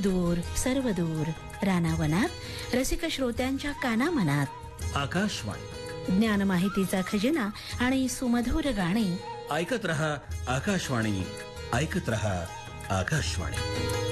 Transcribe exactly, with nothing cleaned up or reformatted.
दूर सर्व दूर रानावनात रसिक श्रोत्यांच्या कानामनात आकाशवाणी ज्ञान माहितीचा खजिना आणि सुमधुर गाणी ऐकत रहा आकाशवाणी, ऐकत रहा आकाशवाणी.